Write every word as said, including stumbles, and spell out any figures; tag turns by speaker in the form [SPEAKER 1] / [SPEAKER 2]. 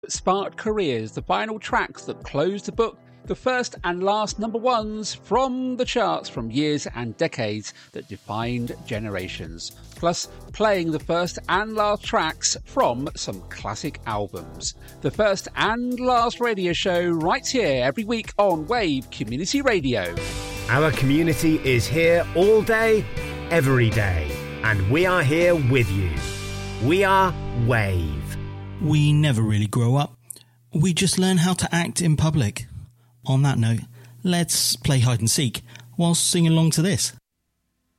[SPEAKER 1] Sparked careers, the final tracks that closed the book, the first and last number ones from the charts from years and decades that defined generations, plus playing the first and last tracks from some classic albums. The first and last radio show right here every week on Wave Community Radio.
[SPEAKER 2] Our community is here all day, every day, and we are here with you. We are Wave.
[SPEAKER 3] We never really grow up. We just learn how to act in public. On that note, let's play hide and seek whilst singing along to this.